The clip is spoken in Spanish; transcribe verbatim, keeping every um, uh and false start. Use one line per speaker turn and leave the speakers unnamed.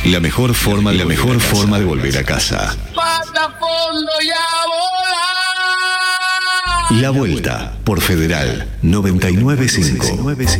La mejor forma, la mejor forma de volver a casa.
Pata fondo y a volar.
La Vuelta por Federal noventa y nueve punto cinco.